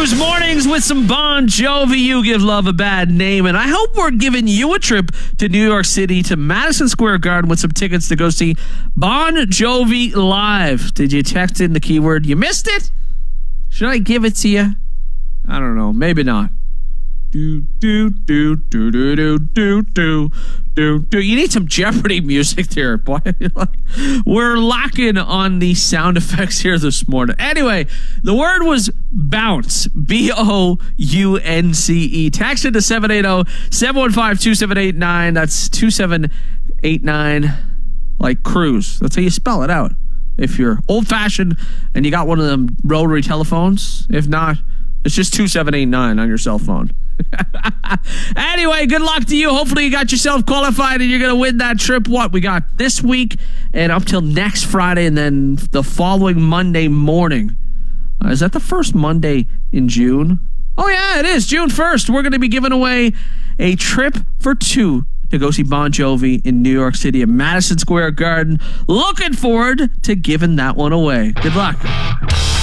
Cruise Mornings with some Bon Jovi. You give love a bad name, and I hope we're giving you a trip to New York City to Madison Square Garden with some tickets to go see Bon Jovi live. Did you text in the keyword? You missed it? Should I give it to you? I don't know. Maybe not. You need some Jeopardy music there, boy. We're locking on the sound effects here this morning. Anyway, the word was bounce. B-O-U-N-C-E. Text it to 780-715-2789. That's 2789, like cruise. That's how you spell it out. If you're old-fashioned and you got one of them rotary telephones. If not, it's just 2789 on your cell phone. Anyway, good luck to you. Hopefully you got yourself qualified and you're going to win that trip. What we got this week and up till next Friday and then the following Monday morning. Is that the first Monday in June? Oh yeah, it is June 1st. We're going to be giving away a trip for two to go see Bon Jovi in New York City at Madison Square Garden. Looking forward to giving that one away. Good luck.